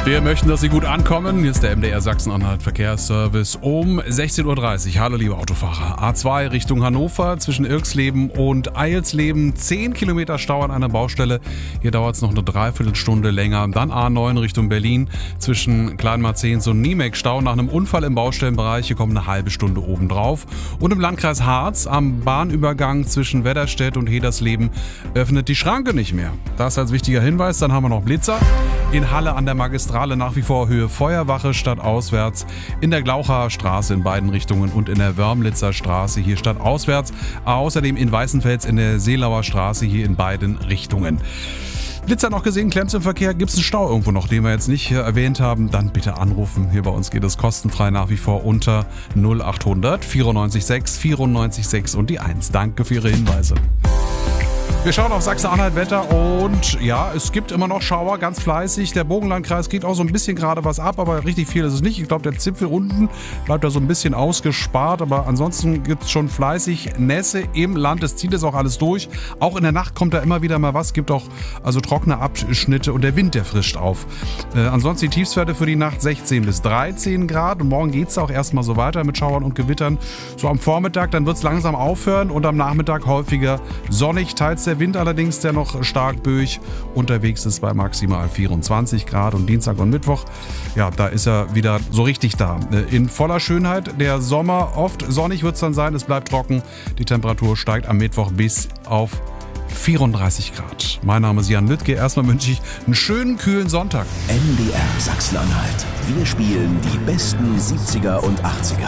Wir möchten, dass Sie gut ankommen. Hier ist der MDR Sachsen-Anhalt Verkehrsservice um 16.30 Uhr. Hallo liebe Autofahrer. A2 Richtung Hannover zwischen Irksleben und Eilsleben. 10 Kilometer Stau an einer Baustelle. Hier dauert es noch eine Dreiviertelstunde länger. Dann A9 Richtung Berlin zwischen Kleinmarzehns und Niemek. Stau nach einem Unfall im Baustellenbereich. Hier kommt eine halbe Stunde obendrauf. Und im Landkreis Harz am Bahnübergang zwischen Wedderstedt und Hedersleben öffnet die Schranke nicht mehr. Das als wichtiger Hinweis. Dann haben wir noch Blitzer. In Halle an der Magistrale nach wie vor Höhe Feuerwache stadtauswärts, in der Glauchaer Straße in beiden Richtungen und in der Wörmlitzer Straße hier stadtauswärts. Außerdem in Weißenfels in der Seelauer Straße hier in beiden Richtungen. Blitzer noch gesehen, Klemms im Verkehr, gibt es einen Stau irgendwo noch, den wir jetzt nicht erwähnt haben, dann bitte anrufen. Hier bei uns geht es kostenfrei nach wie vor unter 0800 94 6 94 6 und die 1. Danke für Ihre Hinweise. Wir schauen auf Sachsen-Anhalt Wetter und ja, es gibt immer noch Schauer, ganz fleißig. Der Burgenlandkreis kriegt auch so ein bisschen gerade was ab, aber richtig viel ist es nicht. Ich glaube, der Zipfel unten bleibt da so ein bisschen ausgespart, aber ansonsten gibt es schon fleißig Nässe im Land. Es zieht jetzt auch alles durch. Auch in der Nacht kommt da immer wieder mal was, gibt auch also trockene Abschnitte und der Wind, der frischt auf. Ansonsten die Tiefstwerte für die Nacht 16 bis 13 Grad und morgen geht es auch erstmal so weiter mit Schauern und Gewittern. So am Vormittag, dann wird es langsam aufhören und am Nachmittag häufiger sonnig, teils der Wind allerdings, der noch stark böig unterwegs ist bei maximal 24 Grad und Dienstag und Mittwoch, ja, da ist er wieder so richtig da. In voller Schönheit, der Sommer, oft sonnig wird es dann sein, es bleibt trocken, die Temperatur steigt am Mittwoch bis auf 34 Grad. Mein Name ist Jan Lüttke, erstmal wünsche ich einen schönen, kühlen Sonntag. MDR Sachsen-Anhalt, wir spielen die besten 70er und 80er.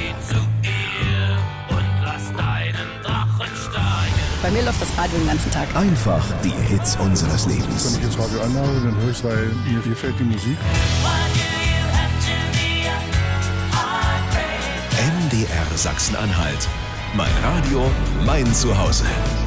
Bei mir läuft das Radio den ganzen Tag. Einfach die Hits unseres Lebens. Wenn ich das Radio anmache, dann höre ich es, weil mir gefällt die Musik. MDR Sachsen-Anhalt. Mein Radio, mein Zuhause.